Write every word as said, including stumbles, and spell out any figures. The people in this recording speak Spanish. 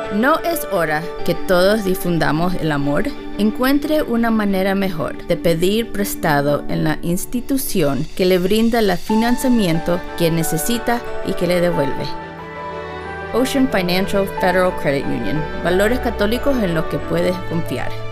¿No es hora que todos difundamos el amor? Encuentre una manera mejor de pedir prestado en la institución que le brinda el financiamiento que necesita y que le devuelve. Ocean Financial Federal Credit Union. Valores católicos en los que puedes confiar.